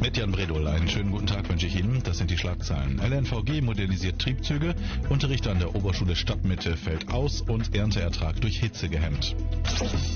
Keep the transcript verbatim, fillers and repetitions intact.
Mit Jan Bredol, einen schönen guten Tag wünsche ich Ihnen. Das sind die Schlagzeilen. L N V G modernisiert Triebzüge, Unterricht an der Oberschule Stadtmitte fällt aus und Ernteertrag durch Hitze gehemmt.